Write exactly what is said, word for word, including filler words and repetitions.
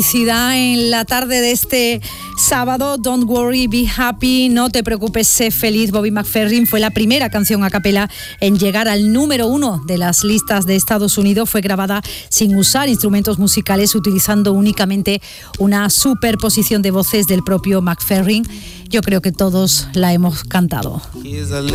Felicidad en la tarde de este sábado. Don't worry, be happy, no te preocupes, sé feliz. Bobby McFerrin fue la primera canción a capela en llegar al número uno de las listas de Estados Unidos. Fue grabada sin usar instrumentos musicales, utilizando únicamente una superposición de voces del propio McFerrin. Yo creo que todos la hemos cantado.